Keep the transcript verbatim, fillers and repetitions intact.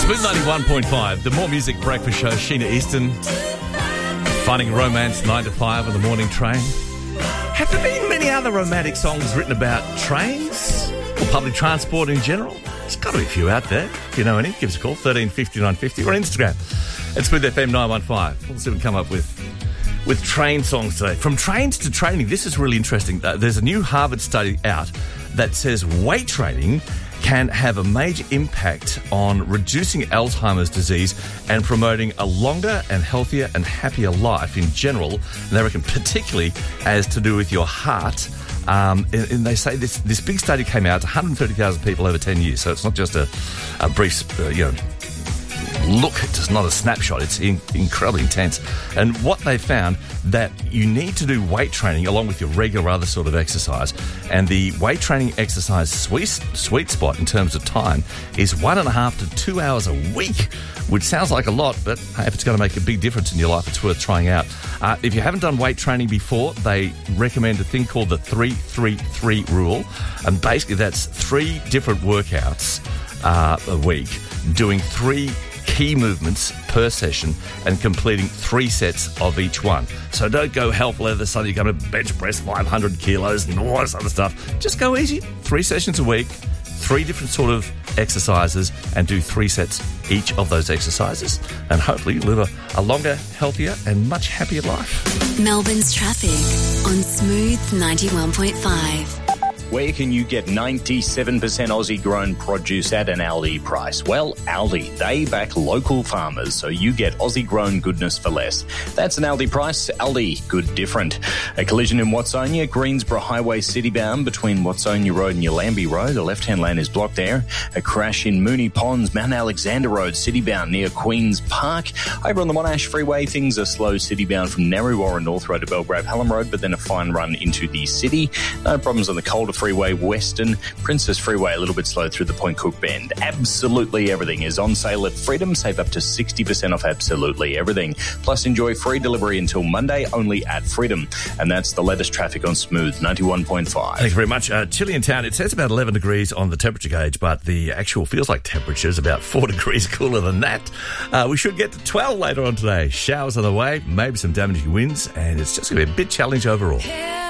Smooth ninety-one point five, the More Music Breakfast Show. Sheena Easton, finding romance nine to five on the morning train. Have there been many other romantic songs written about trains or public transport in general? There's got to be a few out there. If you know any, give us a call, thirteen fifty nine fifty, or on Instagram at Smooth F M nine one five. We'll see if we can come up with, with train songs today. From trains to training, this is really interesting. Uh, there's a new Harvard study out that says weight training can have a major impact on reducing Alzheimer's disease and promoting a longer and healthier and happier life in general. And they reckon particularly as to do with your heart. Um, and, and they say this this big study came out, one hundred thirty thousand people over ten years. So it's not just a, a brief, uh, you know, look, it's not a snapshot. It's in, incredibly intense. And what they found, that you need to do weight training along with your regular other sort of exercise. And the weight training exercise sweet, sweet spot in terms of time is one and a half to two hours a week, which sounds like a lot, but hey, if it's going to make a big difference in your life, it's worth trying out. Uh, if you haven't done weight training before, they recommend a thing called the three three three rule. And basically that's three different workouts uh, a week, doing three key movements per session and completing three sets of each one. So don't go hell for leather, suddenly you're going to bench press five hundred kilos and all this other stuff. Just go easy. Three sessions a week, three different sort of exercises, and do three sets each of those exercises. And hopefully you'll live a, a longer, healthier and much happier life. Melbourne's traffic on Smooth ninety-one point five. Where can you get ninety-seven percent Aussie-grown produce at an Aldi price? Well, Aldi, they back local farmers, so you get Aussie-grown goodness for less. That's an Aldi price. Aldi, good different. A collision in Watsonia, Greensboro Highway city-bound between Watsonia Road and Yallambee Road. The left-hand lane is blocked there. A crash in Moonee Ponds, Mount Alexander Road, city-bound near Queen's Park. Over on the Monash Freeway, things are slow city-bound from Narrewarra North Road to Belgrave Hallam Road, but then a fine run into the city. No problems on the Calder Freeway, Western, Princess Freeway a little bit slow through the Point Cook Bend. Absolutely everything is on sale at Freedom. Save up to sixty percent off absolutely everything. Plus enjoy free delivery until Monday only at Freedom. And that's the latest traffic on Smooth ninety-one point five. Thanks very much. Uh, chilly in town. It says about eleven degrees on the temperature gauge, but the actual feels like temperature is about four degrees cooler than that. Uh, we should get to twelve later on today. Showers on the way, maybe some damaging winds, and it's just going to be a bit challenging overall.